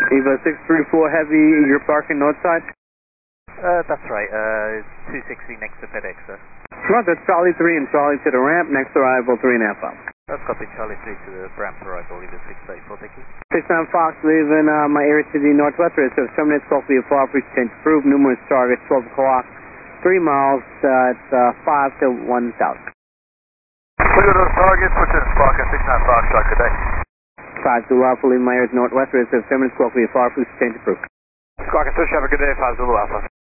Evo 634 Heavy, you're parking north side? That's right, 260 next to FedEx, sir. Front, that's Charlie 3 and Charlie to the ramp, next arrival 3.5 hours. That's copy, Charlie 3 to the ramp arrival, Evo 634, thank you. 69 Fox, leaving my area city northwest, so 7 minutes, Scotia far, free change approved, numerous targets, 12 o'clock, 3 miles, it's 5 to 1,000. Look at those targets, which is Sparker 69 Fox, shot good day. 5 to Alpha, leaving my area northwest, so 7 minutes, Scotia far, free change approved. Squawk and Switch, have a good day, 5 Zulu Alpha.